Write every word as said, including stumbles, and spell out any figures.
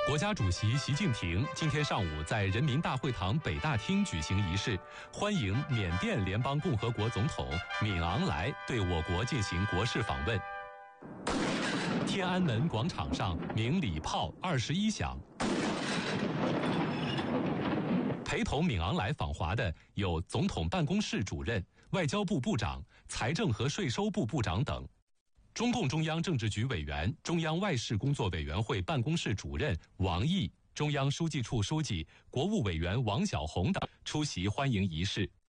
国家主席习近平今天上午在人民大会堂北大厅举行仪式，欢迎缅甸联邦共和国总统敏昂莱对我国进行国事访问。天安门广场上鸣礼炮二十一响。陪同敏昂莱访华的有总统办公室主任、外交部部长、财政和税收部部长等。中共中央政治局委员、中央外事工作委员会办公室主任王毅、中央书记处书记、国务委员王晓红等出席欢迎仪式。